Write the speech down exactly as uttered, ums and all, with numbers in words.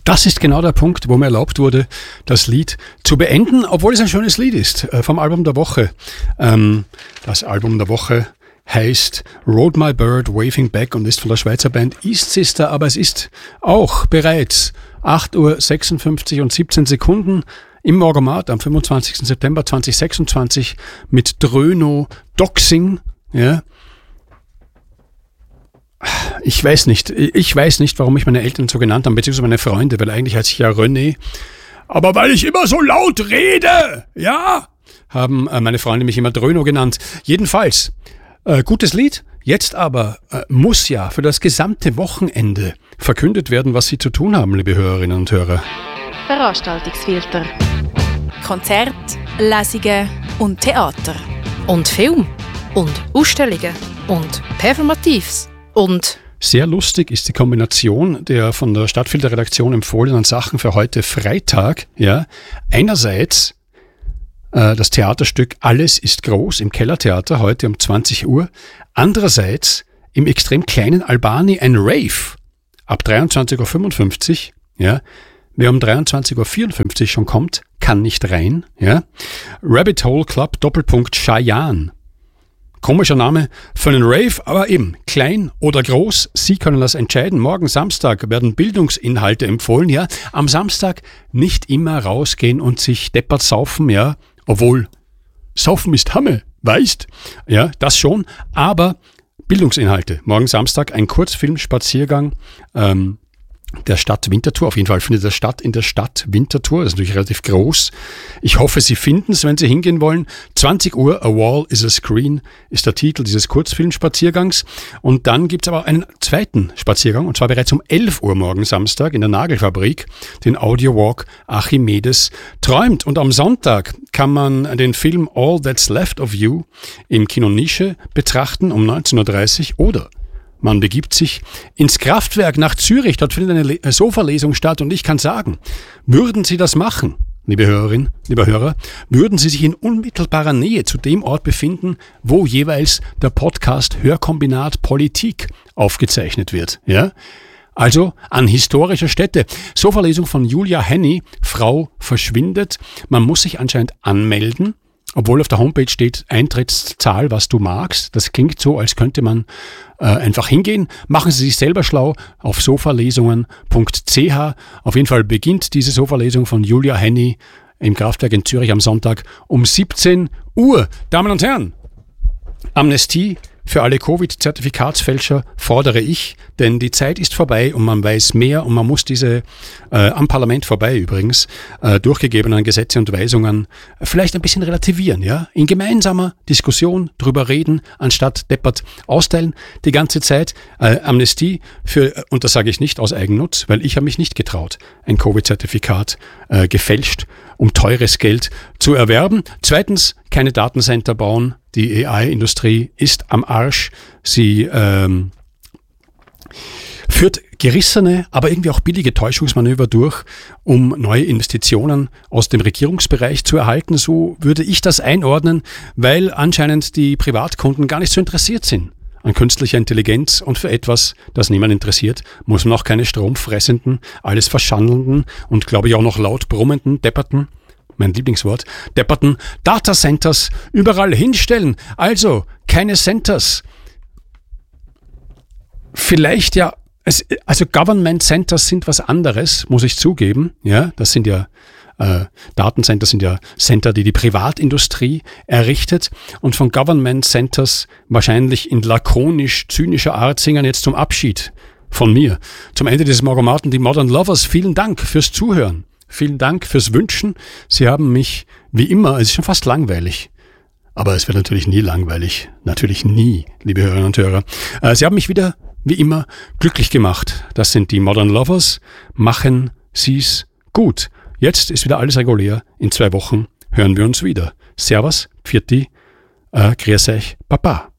Das ist genau der Punkt, wo mir erlaubt wurde, das Lied zu beenden, obwohl es ein schönes Lied ist, äh, vom Album der Woche. Ähm, das Album der Woche heißt Rode My Bird Waving Back und ist von der Schweizer Band East Sister, aber es ist auch bereits acht Uhr sechsundfünfzig und siebzehn Sekunden im Morgenmat am fünfundzwanzigsten September zweitausendsechsundzwanzig mit Dröno Doxing, ja. Ich weiß nicht, ich weiß nicht, warum mich meine Eltern so genannt haben, beziehungsweise meine Freunde, weil eigentlich heiße ich ja René. Aber weil ich immer so laut rede, ja, haben äh, meine Freunde mich immer Dröno genannt. Jedenfalls, äh, gutes Lied. Jetzt aber äh, muss ja für das gesamte Wochenende verkündet werden, was Sie zu tun haben, liebe Hörerinnen und Hörer. Veranstaltungsfilter. Konzert, Lesungen und Theater. Und Film. Und Ausstellungen. Und Performatives. Und sehr lustig ist die Kombination der von der Stadtfilterredaktion empfohlenen Sachen für heute Freitag. Ja, einerseits äh, das Theaterstück Alles ist groß im Kellertheater heute um zwanzig Uhr. Andererseits im extrem kleinen Albani ein Rave ab dreiundzwanzig Uhr fünfundfünfzig. Ja, wer um dreiundzwanzig Uhr vierundfünfzig schon kommt, kann nicht rein. Ja, Rabbit Hole Club Doppelpunkt Cheyenne. Komischer Name für einen Rave, aber eben klein oder groß, Sie können das entscheiden. Morgen Samstag werden Bildungsinhalte empfohlen, ja. Am Samstag nicht immer rausgehen und sich deppert saufen, ja. Obwohl, saufen ist Hamme, weißt? Ja, das schon, aber Bildungsinhalte. Morgen Samstag ein Kurzfilmspaziergang, ähm, der Stadt Winterthur. Auf jeden Fall findet das statt in der Stadt Winterthur. Das ist natürlich relativ groß. Ich hoffe, Sie finden es, wenn Sie hingehen wollen. zwanzig Uhr, A Wall is a Screen ist der Titel dieses Kurzfilmspaziergangs. Und dann gibt es aber einen zweiten Spaziergang, und zwar bereits um elf Uhr morgen Samstag in der Nagelfabrik, den Audio Walk Archimedes träumt. Und am Sonntag kann man den Film All That's Left of You im Kino Nische betrachten um neunzehn Uhr dreißig oder man begibt sich ins Kraftwerk nach Zürich. Dort findet eine Le- Sofa-Lesung statt. Und ich kann sagen, würden Sie das machen, liebe Hörerin, lieber Hörer, würden Sie sich in unmittelbarer Nähe zu dem Ort befinden, wo jeweils der Podcast Hörkombinat Politik aufgezeichnet wird. Ja? Also an historischer Stätte. Sofa-Lesung von Julia Henny, Frau verschwindet. Man muss sich anscheinend anmelden. Obwohl auf der Homepage steht Eintrittszahl, was du magst. Das klingt so, als könnte man äh, einfach hingehen. Machen Sie sich selber schlau auf sofalesungen punkt c h. Auf jeden Fall beginnt diese Sofalesung von Julia Henny im Kraftwerk in Zürich am Sonntag um siebzehn Uhr. Damen und Herren, Amnestie für alle Covid-Zertifikatsfälscher fordere ich, denn die Zeit ist vorbei und man weiß mehr und man muss diese äh, am Parlament vorbei übrigens äh, durchgegebenen Gesetze und Weisungen vielleicht ein bisschen relativieren, ja, in gemeinsamer Diskussion drüber reden, anstatt deppert austeilen die ganze Zeit. Äh, Amnestie für, und das sage ich nicht aus Eigennutz, weil ich habe mich nicht getraut, ein Covid-Zertifikat äh, gefälscht, um teures Geld zu erwerben. Zweitens, keine Datencenter bauen. Die A I-Industrie ist am Arsch. Sie ähm, führt gerissene, aber irgendwie auch billige Täuschungsmanöver durch, um neue Investitionen aus dem Regierungsbereich zu erhalten. So würde ich das einordnen, weil anscheinend die Privatkunden gar nicht so interessiert sind an künstlicher Intelligenz, und für etwas, das niemand interessiert, muss man auch keine stromfressenden, alles verschandelnden und glaube ich auch noch laut brummenden, depperten, mein Lieblingswort, depperten Datacenters überall hinstellen. Also keine Centers. Vielleicht ja, es, also Government Centers sind was anderes, muss ich zugeben. Ja, das sind ja Äh, Datencenter sind ja Center, die die Privatindustrie errichtet, und von Government Centers wahrscheinlich in lakonisch-zynischer Art singen jetzt zum Abschied von mir. Zum Ende dieses Morgomaten die Modern Lovers. Vielen Dank fürs Zuhören. Vielen Dank fürs Wünschen. Sie haben mich wie immer, es ist schon fast langweilig, aber es wird natürlich nie langweilig. Natürlich nie, liebe Hörerinnen und Hörer. Äh, Sie haben mich wieder wie immer glücklich gemacht. Das sind die Modern Lovers. Machen Sie's gut. Jetzt ist wieder alles regulär. In zwei Wochen hören wir uns wieder. Servus, Pfiati, äh, Grüß euch, Baba.